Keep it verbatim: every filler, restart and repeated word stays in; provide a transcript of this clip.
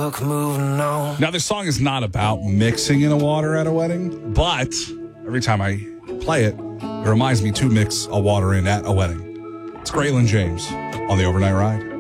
book, moving on. Now, this song is not about mixing in a water at a wedding, but every time I play it, it reminds me to mix a water in at a wedding. It's Graylin James on the Overnight Ride.